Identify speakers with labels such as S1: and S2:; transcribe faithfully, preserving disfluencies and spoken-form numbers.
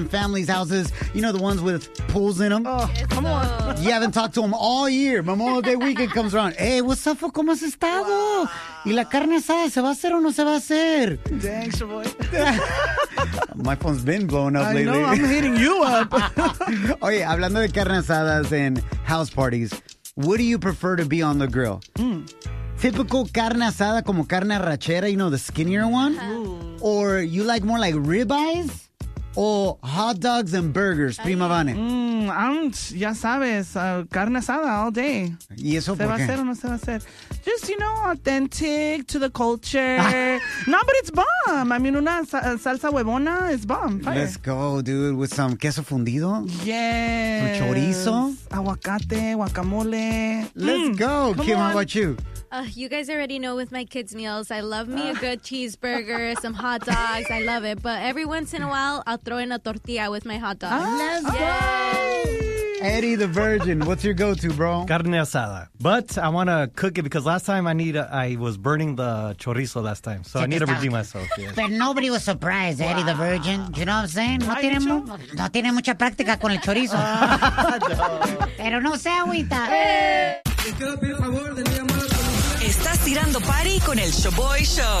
S1: families' houses. You know, the ones with pools in them.
S2: Oh, come on.
S1: You haven't talked to them all year. Memorial Day weekend comes around. Hey, what's up? ¿Cómo has estado? Wow. ¿Y la carne asada se va a hacer o no se va a hacer?
S2: Thanks, your boy.
S1: My phone's been blowing up
S2: I
S1: lately.
S2: know, I'm hitting you up.
S1: Oye, hablando de carne asadas and house parties, what do you prefer to be on the grill? Mm. Typical carne asada como carne arrachera, you know, the skinnier one? Uh-huh. Or you like more like ribeyes? Or hot dogs and burgers, prima Vane?
S2: Mm, I'm, ya sabes, uh, carne asada all day.
S1: ¿Y eso
S2: ¿Se
S1: por
S2: va
S1: qué?
S2: a hacer o no se va a hacer? Just, you know, authentic to the culture. No, but it's bomb. I mean, una salsa huevona is bomb. Fire.
S1: Let's go, dude, with some queso fundido.
S2: Yes.
S1: Some chorizo.
S2: Aguacate, guacamole.
S1: Let's
S2: mm,
S1: go. Kim,
S2: on.
S1: how about you?
S3: Uh, you guys already know with my kids' meals, I love me a good cheeseburger, some hot dogs. I love it. But every once in a while, I'll throw in a tortilla with my hot dog.
S1: Let's go. Eddie the Virgin, what's your go-to, bro?
S4: Carne asada. But I want to cook it because last time I need a, I was burning the chorizo last time. So I need to redeem myself. Yes.
S5: But nobody was surprised, Eddie the Virgin. You know what I'm saying? No tiene, mu- no tiene mucha práctica con el chorizo. Pero no se agüita.
S6: Estás tirando party con el Shoboy Show.